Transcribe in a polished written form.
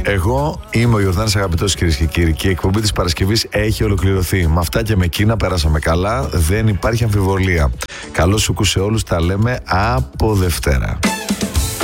Εγώ είμαι ο Ιορδάνης, αγαπητός κυρίες και κύριοι, και η εκπομπή της Παρασκευής έχει ολοκληρωθεί. Με αυτά και με εκείνα πέρασαμε καλά, δεν υπάρχει αμφιβολία. Καλό σου κου σε όλους, τα λέμε από Δευτέρα.